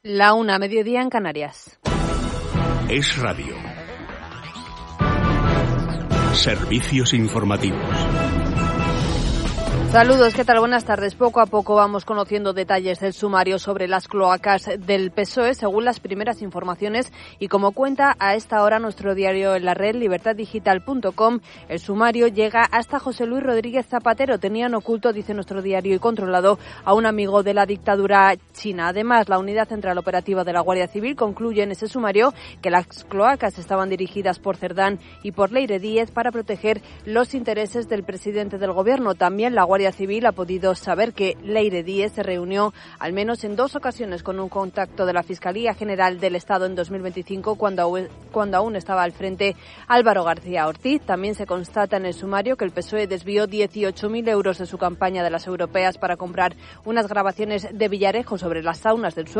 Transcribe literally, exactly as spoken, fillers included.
La una, mediodía en Canarias. Es Radio. Servicios informativos. Saludos, ¿qué tal? Buenas tardes. Poco a poco vamos conociendo detalles del sumario sobre las cloacas del P S O E, según las primeras informaciones, y como cuenta a esta hora nuestro diario en la red, libertad digital punto com, el sumario llega hasta José Luis Rodríguez Zapatero. Tenían oculto, dice nuestro diario, y controlado a un amigo de la dictadura china. Además, la Unidad Central Operativa de la Guardia Civil concluye en ese sumario que las cloacas estaban dirigidas por Cerdán y por Leire Díez para proteger los intereses del presidente del Gobierno. También la Guardia Civil ha podido saber que Leire Díez se reunió al menos en dos ocasiones con un contacto de la Fiscalía General del Estado en dos mil veinticinco, cuando, cuando aún estaba al frente Álvaro García Ortiz. También se constata en el sumario que el P S O E desvió dieciocho mil euros de su campaña de las europeas para comprar unas grabaciones de Villarejo sobre las saunas del suegro